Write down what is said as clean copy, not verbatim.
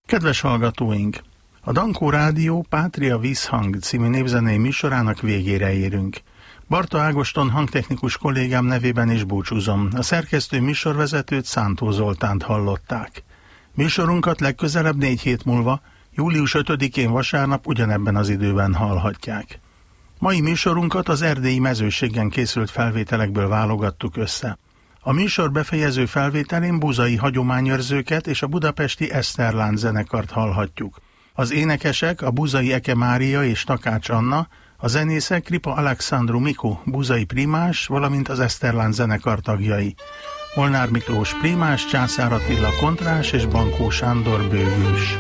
Kedves hallgatóink! A Dankó Rádió Pátria Vízhang című népzenei műsorának végére érünk. Barta Ágoston hangtechnikus kollégám nevében is búcsúzom. A szerkesztő műsorvezetőt, Szántó Zoltánt hallották. Műsorunkat legközelebb 4 hét múlva, július 5-én vasárnap ugyanebben az időben hallhatják. Mai műsorunkat az erdélyi mezőségen készült felvételekből válogattuk össze. A műsor befejező felvételén buzai hagyományőrzőket és a budapesti Eszterlán zenekart hallhatjuk. Az énekesek a buzai Eke Mária és Takács Anna, a zenészek Kripa Alexandru Miku, buzai primás, valamint az Eszterlán zenekar tagjai. Molnár Miklós primás, Császár Attila kontrás és Bankó Sándor bőgős.